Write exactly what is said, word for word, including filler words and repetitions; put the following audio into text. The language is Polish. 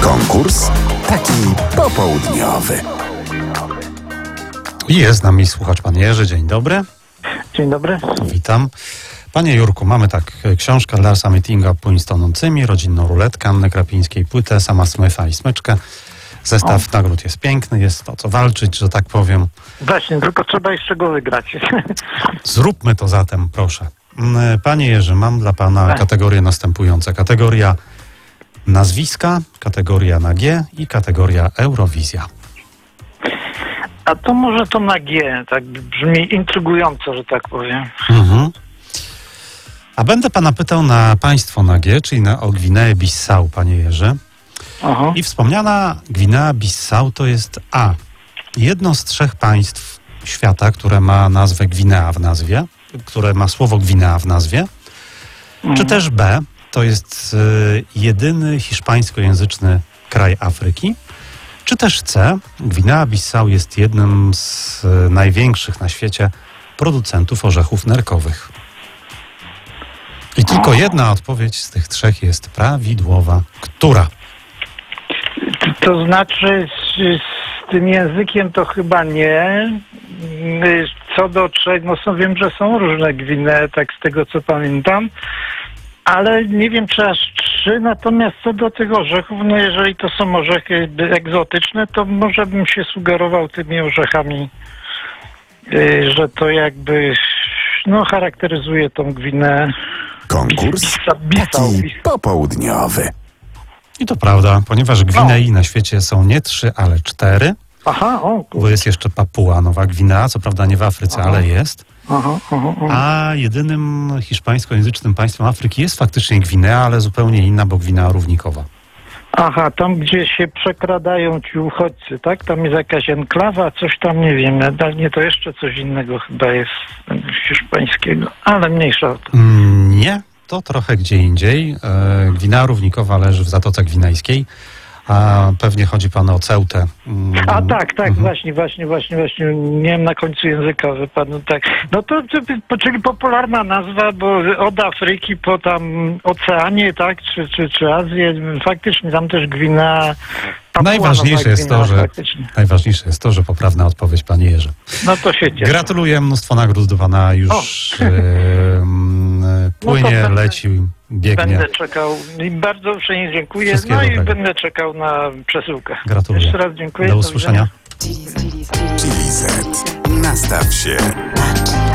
Konkurs taki popołudniowy. Jest z nami słuchacz pan Jerzy. Dzień dobry. Dzień dobry. Witam. Panie Jurku, mamy tak, książka Larsa Meetinga Płyń z tonącymi, rodzinną ruletkę Anny Krapińskiej, płytę Sama Smytha i smyczkę. Zestaw o. nagród jest piękny, jest o co walczyć, że tak powiem. Właśnie, tylko trzeba jeszcze go wygrać. Zróbmy to zatem, proszę. Panie Jerzy, mam dla pana tak. kategorie następujące. Kategoria nazwiska, kategoria na G i kategoria Eurowizja. A to może to na G, tak brzmi intrygująco, że tak powiem. Mhm. A będę pana pytał na państwo na G, czyli na o Gwineę Bissau, panie Jerzy. Aha. I wspomniana Gwinea Bissau to jest A. Jedno z trzech państw świata, które ma nazwę Gwinea w nazwie, które ma słowo Gwinea w nazwie. Mhm. Czy też B. To jest y, jedyny hiszpańskojęzyczny kraj Afryki. Czy też C. Gwinea Bissau jest jednym z y, największych na świecie producentów orzechów nerkowych. I tylko jedna odpowiedź z tych trzech jest prawidłowa. Która? To znaczy z, z tym językiem to chyba nie. Co do trzech, no są, wiem, że są różne Gwinee, tak z tego co pamiętam. Ale nie wiem, czy aż trzy, natomiast co do tych orzechów, no jeżeli to są orzechy egzotyczne, to może bym się sugerował tymi orzechami, yy, że to jakby, no charakteryzuje tą Gwineę. Konkurs taki popołudniowy. I to prawda, ponieważ Gwinei na świecie są nie trzy, ale cztery. Aha, o, bo jest jeszcze Papua Nowa Gwinea, co prawda nie w Afryce, aha. ale jest. Aha, aha, aha. A jedynym hiszpańskojęzycznym państwem Afryki jest faktycznie Gwinea, ale zupełnie inna, bo Gwinea Równikowa. Aha, tam gdzie się przekradają ci uchodźcy, tak? Tam jest jakaś enklawa, coś tam, nie wiem, nie, to jeszcze coś innego chyba jest hiszpańskiego, ale mniejsza o to. Mm, nie, to trochę gdzie indziej. E, Gwinea Równikowa leży w Zatoce Gwinejskiej, a pewnie chodzi pan o Ceutę. Mm. A tak, tak, mhm. właśnie, właśnie, właśnie, właśnie, nie wiem, na końcu języka wypadł, tak. No to, to, czyli popularna nazwa, bo od Afryki po tam Oceanie, tak, czy, czy, czy Azję, faktycznie tam też Gwinea. Najważniejsze jest to, że najważniejsze jest to, że poprawna odpowiedź, panie Jerzy. No to się cieszę. Gratuluję, mnóstwo nagród do pana już e, płynie, no leci, biegnie. Będę czekał i bardzo uprzejmie dziękuję. Wszystkiego no dobrego. i będę czekał na przesyłkę. Gratuluję. Jeszcze raz dziękuję. Do usłyszenia. G Z. Nastaw się.